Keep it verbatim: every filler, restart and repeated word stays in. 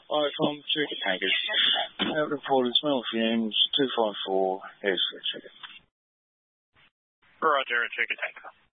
Hi, Tom. Chicken Tankers. Uh, reported smell fumes, two five four, here's the ticket. Roger, Chicken Tanker.